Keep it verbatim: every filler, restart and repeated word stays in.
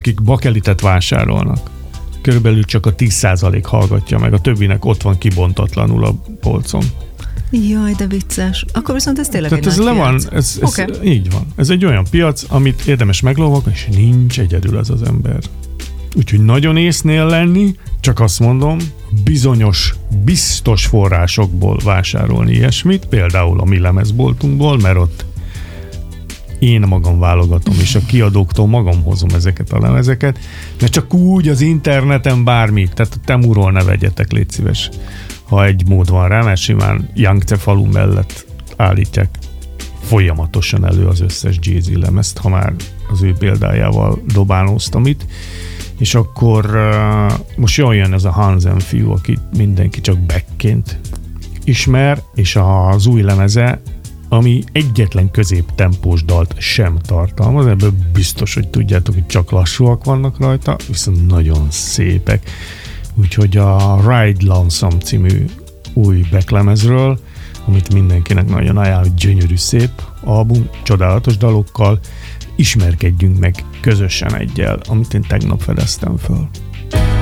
akik bakelitet vásárolnak, körülbelül csak a tíz százalék hallgatja meg, a többinek ott van kibontatlanul a polcon. Jaj, de vicces. Akkor viszont ez tényleg Tehát egy ez nagy le van, piac. ez, ez Okay. így van. Ez egy olyan piac, amit érdemes meglovagolni, és nincs egyedül az az ember. Úgyhogy nagyon észnél lenni, csak azt mondom, bizonyos, biztos forrásokból vásárolni ilyesmit, például a mi lemezboltunkból, mert ott én magam válogatom, és a kiadóktól magam hozom ezeket a lemezeket, mert csak úgy az interneten bármit, tehát a Temuról ne vegyetek, légy szíves, ha egy mód van rá, mert simán Yangtze falu mellett állítják folyamatosan elő az összes jazzy lemezt, ha már az ő példájával dobálóztam itt, és akkor uh, most jól jön ez a Hansen fiú, akit mindenki csak Beckként ismer, és az új lemeze, ami egyetlen középtempós dalt sem tartalmaz, ebből biztos, hogy tudjátok, hogy csak lassúak vannak rajta, viszont nagyon szépek. Úgyhogy a Ride Lonesome című új Beck lemezről, amit mindenkinek nagyon ajánlom, gyönyörű szép album, csodálatos dalokkal, ismerkedjünk meg közösen egyel, amit én tegnap fedeztem föl.